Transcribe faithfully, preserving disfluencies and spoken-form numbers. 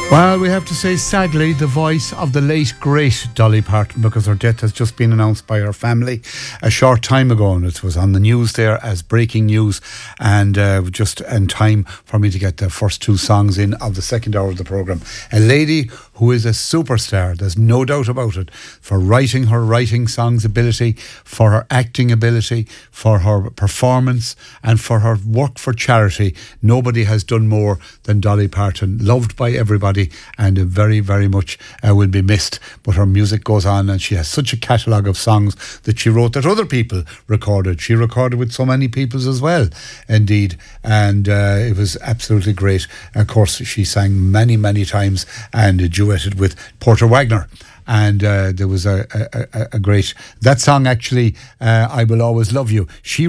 Well, we have to say, sadly, the voice of the late, great Dolly Parton, because her death has just been announced by her family a short time ago, and it was on the news there as breaking news, and uh, just in time for me to get the first two songs in of the second hour of the programme. A lady who is a superstar, there's no doubt about it, for writing her writing songs ability, for her acting ability, for her performance, and for her work for charity. Nobody has done more than Dolly Parton, loved by everybody, and very, very much uh, will be missed. But her music goes on, and she has such a catalogue of songs that she wrote that other people recorded. She recorded with so many people's as well, indeed, and uh, it was absolutely great. Of course, she sang many, many times and duetted with Porter Wagner. And uh, there was a, a, a, a great, that song actually, uh, I Will Always Love You. She